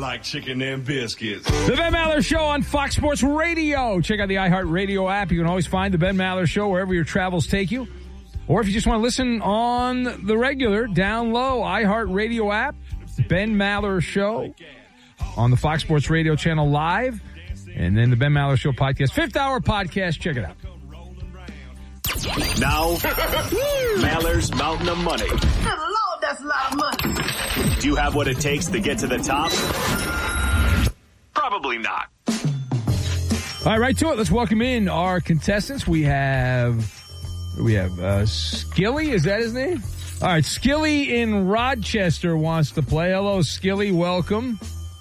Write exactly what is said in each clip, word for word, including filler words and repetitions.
like chicken and biscuits. The Ben Maller Show on Fox Sports Radio. Check out the iHeartRadio app. You can always find the Ben Maller Show wherever your travels take you. Or if you just want to listen on the regular, down low, iHeartRadio app, Ben Maller Show on the Fox Sports Radio channel live. And then the Ben Maller Show podcast, fifth hour podcast. Check it out. Now, Maller's Mountain of Money. Good Lord, that's a lot of money. Do you have what it takes to get to the top? Probably not. All right, right to it. Let's welcome in our contestants. We have, we have uh, Skilly. Is that his name? All right, Skilly in Rochester wants to play. Hello, Skilly. Welcome.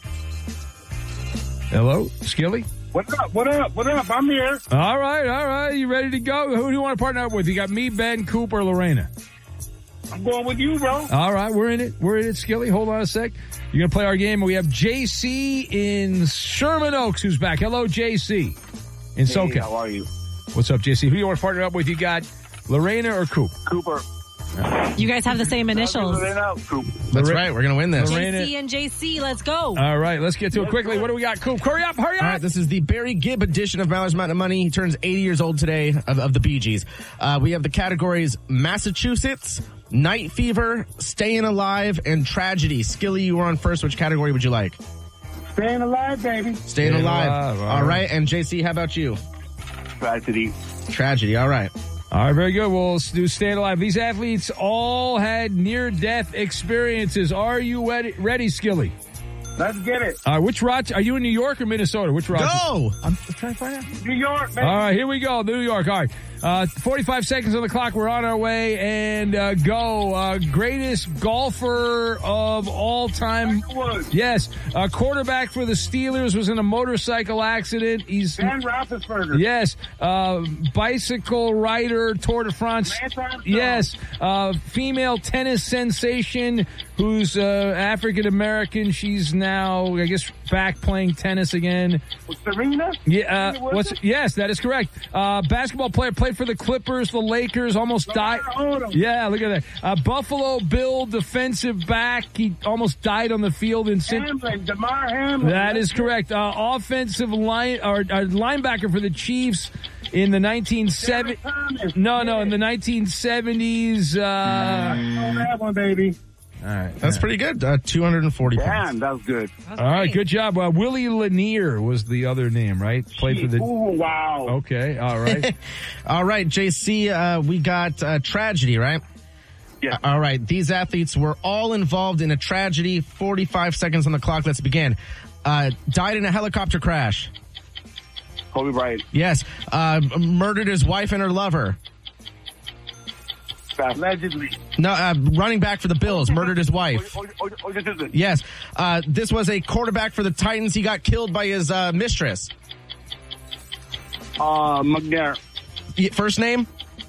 Hello, Skilly. What's up? What up? What up? I'm here. All right, all right. You ready to go? Who do you want to partner up with? You got me, Ben, Coop, or Lorena? I'm going with you, bro. All right, we're in it. We're in it, Skilly. Hold on a sec. You're going to play our game. We have J C in Sherman Oaks who's back. Hello, J C in Hey, SoCal. how are you? What's up, J C? Who do you want to partner up with? You got Lorena or Coop? Cooper. You guys have the same initials. Coop. That's Lorena- right. We're going to win this. Lorena- J C and J C, let's go. All right, let's get to it quickly. What do we got, Coop? Hurry up, hurry up. All right, this is the Barry Gibb edition of Maller's Mountain of Money. He turns eighty years old today of, of the Bee Gees. Uh, we have the categories Massachusetts, Night Fever, Staying Alive, and Tragedy. Skilly, you were on first. Which category would you like? Staying alive, baby. Staying, Staying alive. alive, all All right. right. And J C, how about you? Tragedy. Tragedy. All right. All right, very good. We'll do Staying Alive. These athletes all had near-death experiences. Are you ready, ready Skilly? Let's get it. All right, which Roch- are you in New York or Minnesota? Which Rochester? Go! I'm trying to find out. New York, baby. All right, here we go. New York. All right. Uh, forty-five seconds on the clock. We're on our way. And uh, go. Uh, greatest golfer of all time. Tiger Woods. Yes. Uh, quarterback for the Steelers was in a motorcycle accident. He's. Ben Roethlisberger. Yes. Uh, bicycle rider, Tour de France. Lance Armstrong. Yes. Uh, female tennis sensation who's uh, African American. She's now, I guess, back playing tennis again. Serena? Yeah, uh, Serena what's Williams? yes, that is correct. Uh, basketball player played for the Clippers, the Lakers, almost died. Lamar Odom. Yeah, look at that. Uh, Buffalo Bill defensive back. He almost died on the field in Cin- Hamlin. DeMar Hamlin. That is correct. Uh, offensive line or uh, linebacker for the Chiefs in the nineteen seventies. Thomas. No, no, Yeah. in the nineteen seventies. Uh, Oh, that one, baby. all right, That's pretty good. Uh, two hundred forty points. Damn, that was good. all right. Good job. Uh, Willie Lanier was the other name, right? Played for the. Ooh, wow. Okay, all right. All right, J C, uh, we got uh, Tragedy, right? Yeah. All right. These athletes were all involved in a tragedy. forty-five seconds on the clock. Let's begin. Uh, died in a helicopter crash. Kobe Bryant. Yes. Uh, murdered his wife and her lover. Allegedly. No, uh, running back for the Bills. Murdered his wife. Oh, oh, oh, this is it. Yes. Uh, this was a quarterback for the Titans. He got killed by his uh, mistress. Uh, McNair. Y- First name?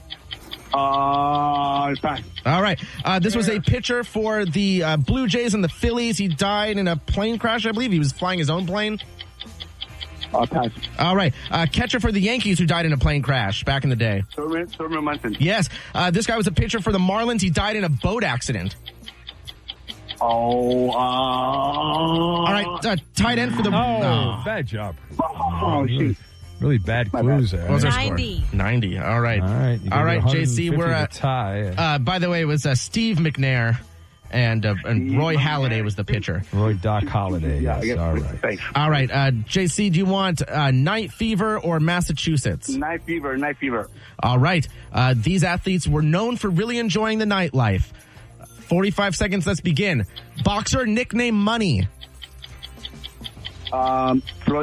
Uh, pass. All right. Uh, this was a pitcher for the uh, Blue Jays and the Phillies. He died in a plane crash, I believe. He was flying his own plane. Uh, pass. All right. Uh, catcher for the Yankees who died in a plane crash back in the day. Thurman, Thurman Munson. Yes. Uh, this guy was a pitcher for the Marlins. He died in a boat accident. Oh, uh. All right. Uh, tight end for the... Oh, No. bad job. Oh, shoot. Really bad clues there. What was our score? ninety. ninety. All right. All right. you All got right, J C, one hundred fifty we're to at... tie. Uh, by the way, it was uh, Steve McNair and, uh, and Roy Halladay was the pitcher. Roy Doc Holliday. Yeah, I Yes. guess. All right. Thanks. All right. Uh, J C, do you want uh, Night Fever or Massachusetts? Night fever, night fever. All right. Uh, these athletes were known for really enjoying the nightlife. forty-five seconds, let's begin. Boxer nickname Money. Um, Floyd